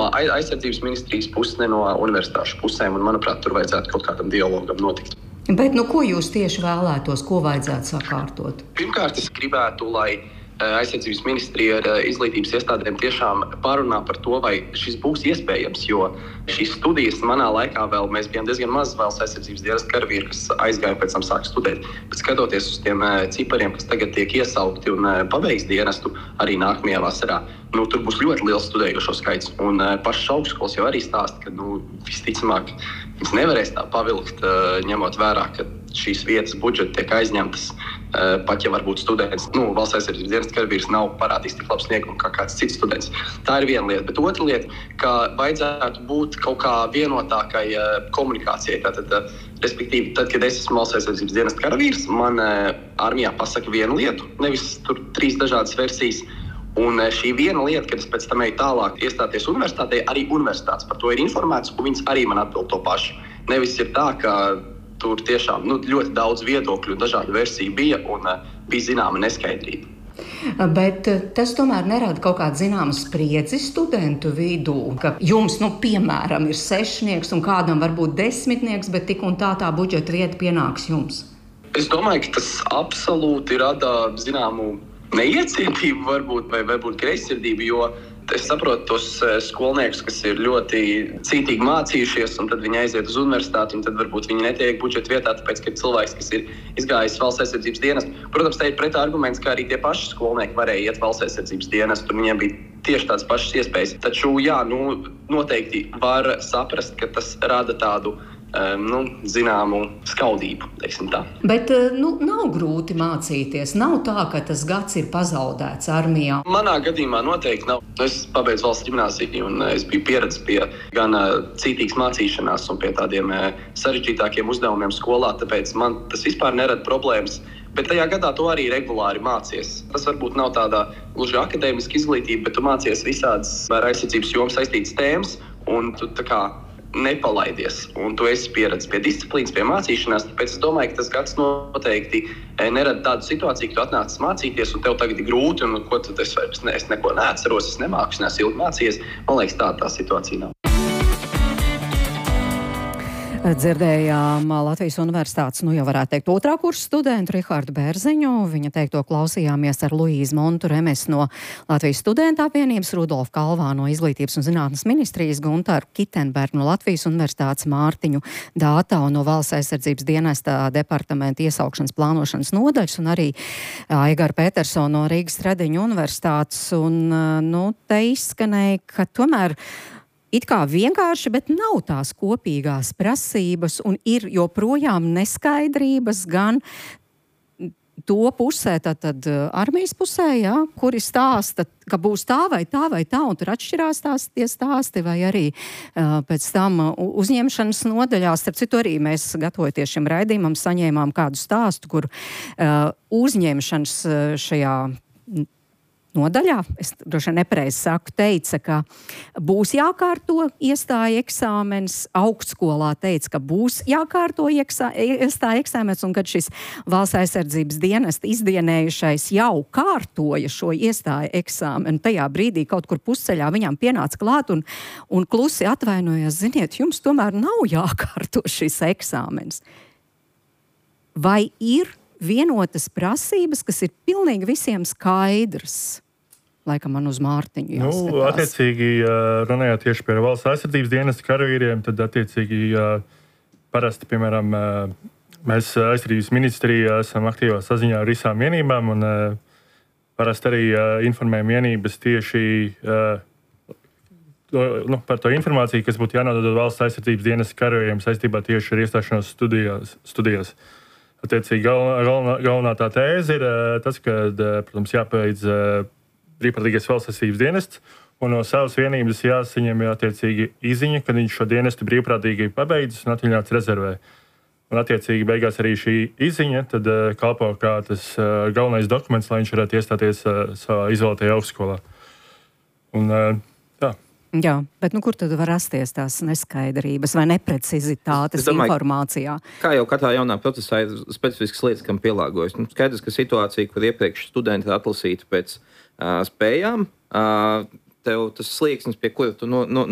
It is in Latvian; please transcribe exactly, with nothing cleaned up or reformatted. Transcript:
no aizsardzības ministrijas puses, ne no universitāšu pusēm, un, manuprāt, tur vajadzētu kaut kādam dialogam notikt. Bet nu, ko jūs tieši vēlētos, ko vajadzētu sakārtot? Pirmkārt, es gribētu, lai aizsardzības ministrija ar izglītības iestādēm tiešām parunā par to, vai šis būs iespējams, jo šīs studijas manā laikā vēl mēs bijām diezgan maz valsts aizsardzības dienesta karavīri, kas aizgāja pēc tam sāk studēt. Bet skatoties uz tiem cipariem, kas tagad tiek iesaukti un pabeigs dienestu arī nākamajā vasarā, nu, tur būs ļoti liels studējošo skaits. Un pašas augstskolas jau arī stāsta, ka nu, visticamāk viņas nevarēs tā pavilkt, ņemot vērā, ka šīs vietas budžeti tiek aizņemtas, pat ja varbūt students, nu, valsts aizsardzības dienesta karavīrs nav parādījis tik labu sniegumu kā kāds cits students. Tā ir viena lieta. Bet otra lieta, ka vajadzētu būt kaut kā vienotākai komunikācijai. Tātad, respektīvi, tad, kad es esmu valsts aizsardzības dienesta karavīrs, man armijā pasaka vienu lietu, nevis tur trīs dažādas versijas. Un šī viena lieta, kad es pēc tam eju tālāk iestāties universitātē, arī universitātes par to ir informēts, un viņas arī man atbild to pašu. Nevis ir tā, ka tur tiešām nu, ļoti daudz viedokļu un dažādu versiju bija, un uh, bija zināma neskaidrība. Bet tas tomēr nerada kaut kādu zināmu spriedzi studentu vidū, ka jums, nu, piemēram, ir sešnieks un kādam varbūt desmitnieks, bet tik un tā tā budžeta vieta pienāks jums. Es domāju, ka tas absolūti rada zināmu neiecietību varbūt, vai varbūt greizsirdību, jo es saprotu tos skolniekus, kas ir ļoti cītīgi mācījušies, un tad viņi aiziet uz universitāti, un tad varbūt viņi netiek budžeta vietā, tāpēc, ka ir cilvēks, kas ir izgājis valsts aizsardzības dienestu. Protams, te ir pretarguments, ka arī tie paši skolnieki varēja iet valsts aizsardzības dienestu, un viņiem bija tieši tādas pašas iespējas. Taču, jā, nu, noteikti var saprast, ka tas rada tādu Um, nu, zināmu skaudību, teiksim tā. Bet nu, nav grūti mācīties. Nav tā, ka tas gads ir pazaudēts armijā. Manā gadījumā noteikti nav. Es pabeidzu valsts ģimnāziju un es biju pieredzis pie gan cītīgas mācīšanās un pie tādiem sarežģītākiem uzdevumiem skolā, tāpēc man tas vispār nerada problēmas. Bet tajā gadā to arī regulāri mācies. Tas varbūt nav tādā gluži akadēmiska izglītība, bet tu mācies visādas ar aizsardzības jomu saistītas tēmas, un tu tā kā nepalaidies, un tu esi pieredzis pie disciplīnas, pie mācīšanās, tāpēc es domāju, ka tas gads noteikti nerada tādu situāciju, ka tu atnācis mācīties, un tev tagad ir grūti, un ko tad es vairs ne, es neko neatceros, es nemāku, es neesmu ilgi mācījies. Man liekas, tā tā situācija nav. Dzirdējām Latvijas Universitātes, nu jau varētu teikt, otrā kursa studentu Rihardu Bērziņu. Viņa teikto klausījāmies ar Luīzu Montu Remes no Latvijas studentu apvienības, Rudolfu Kalvā no Izglītības un zinātnes ministrijas, Guntaru Kitenbergu no Latvijas Universitātes, Mārtiņu Dātavu no Valsts aizsardzības dienesta departamenta iesaukšanas plānošanas nodaļas un arī Aigaru Petersonu no Rīgas Stradiņu Universitātes. Un, nu, te izskanēja, ka tomēr it kā vienkārši, bet nav tās kopīgās prasības un ir joprojām neskaidrības gan to pusē, tātad armijas pusē, jā, kuri stāsta, ka būs tā vai tā vai tā, un tur atšķirās tās tie stāsti, vai arī uh, pēc tam uzņemšanas nodaļās. Starp citu arī mēs, gatavoties šim raidījumam, saņēmām kādu stāstu, kur uh, uzņemšanas šajā nodaļā, es droši vien nepareizi saku, teica, ka būs jākārto iestāja eksāmens, augstskolā teica, ka būs jākārto iesā, iestāja eksāmens, un kad šis valsts aizsardzības dienesta izdienējušais jau kārtoja šo iestāja eksāmenu, tajā brīdī kaut kur pusceļā viņam pienāca klāt un, un klusi atvainojās, ziniet, jums tomēr nav jākārto šis eksāmens. Vai ir vienotas prasības, kas ir pilnīgi visiem skaidrs? Laikam man uz Mārtiņu jāskatās. Nu, attiecīgi, runājot tieši par valsts aizsardzības dienesta karavīriem, tad attiecīgi parasti, piemēram, mēs aizsardzības ministrijā esam aktīvā saziņā ar visām vienībām un parasti arī informējam vienības tieši nu, par to informāciju, kas būtu jānodod valsts aizsardzības dienesta karavīriem saistībā tieši ar iestāšanos studijās. studijās. Attiecīgi, galvenā, galvenā, galvenā tā tēze ir tas, ka, protams, jāpabeidz brīvprātīgais valsts aizsardzības dienests, un no savas vienības jāsaņem attiecīgi izziņa, kad viņš šo dienestu brīvprātīgi pabeidzis un atvaļināts rezervē. Un attiecīgi beigās arī šī izziņa tad kalpo kā tas galvenais dokuments, lai viņš varētu iestāties savā izvēlētajā augstskolā. Un, tā. Jā, bet nu, kur tad var rasties tās neskaidrības vai neprecizitātes domāju, informācijā? Kā jau katrā jaunā procesā ir specifiskas lietas, kam pielāgojas. Nu, skaidrs, ka situācija, kur iepriekš studenti atlasītu pēc uh, spējām, uh, tev tas slieksnis, pie kura tu no, no,